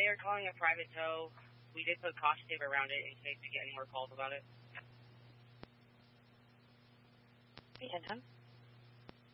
are calling a private tow. We did put caution tape around it in case we get any more calls about it. Yeah,